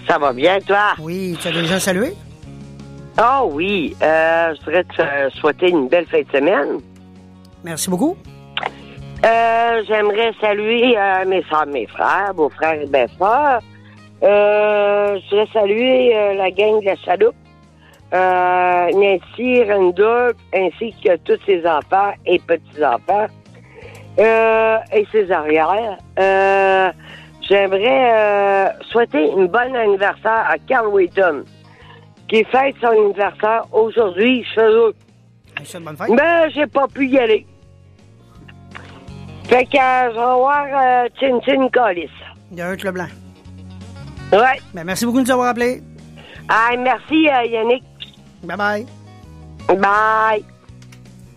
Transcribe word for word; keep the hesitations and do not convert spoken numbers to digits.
Ça va bien, toi? Oui, tu as déjà salué? Oh oui, euh, je voudrais te euh, souhaiter une belle fin de semaine. Merci beaucoup. Euh, j'aimerais saluer euh, mes soeurs, mes frères, beaux-frères et belles-frères. Euh, je voudrais saluer euh, la gang de la chaloupe. Euh, Nancy, Randolph, ainsi que tous ses enfants et petits-enfants. Euh, et ses arrières. Euh, j'aimerais euh, souhaiter une bonne anniversaire à Carl Wheaton, qui fête son anniversaire aujourd'hui chez eux. Bonne fête. Mais j'ai pas pu y aller. Fait que euh, je vais voir euh, Chin Chin Collis. Il y a un club blanc. Ouais. Ben, merci beaucoup de nous avoir appelés. Ah, merci euh, Yannick. Bye bye. Bye.